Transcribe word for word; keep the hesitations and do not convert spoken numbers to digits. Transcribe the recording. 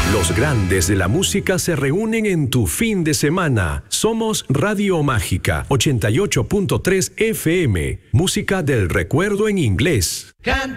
Los grandes de la música se reúnen en tu fin de semana. Somos Radio Mágica ochenta y ocho punto tres F M. Música del recuerdo en inglés.